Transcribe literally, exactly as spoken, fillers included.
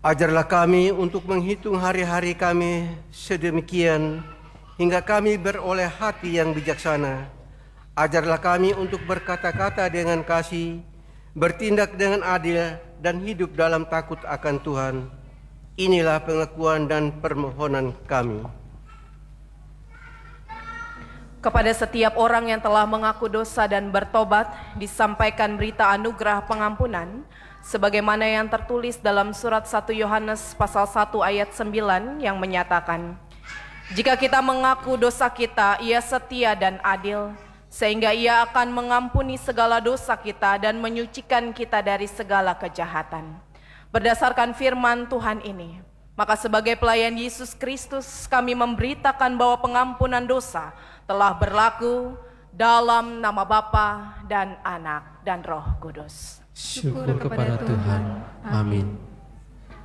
Ajarlah kami untuk menghitung hari-hari kami sedemikian hingga kami beroleh hati yang bijaksana. Ajarlah kami untuk berkata-kata dengan kasih, bertindak dengan adil, dan hidup dalam takut akan Tuhan. Inilah pengakuan dan permohonan kami. Kepada setiap orang yang telah mengaku dosa dan bertobat, disampaikan berita anugerah pengampunan, sebagaimana yang tertulis dalam surat satu Yohanes pasal satu ayat sembilan yang menyatakan, jika kita mengaku dosa kita, Ia setia dan adil, sehingga Ia akan mengampuni segala dosa kita dan menyucikan kita dari segala kejahatan. Berdasarkan firman Tuhan ini, maka sebagai pelayan Yesus Kristus, kami memberitakan bahwa pengampunan dosa telah berlaku dalam nama Bapa dan Anak dan Roh Kudus. Syukur kepada Tuhan. Amin.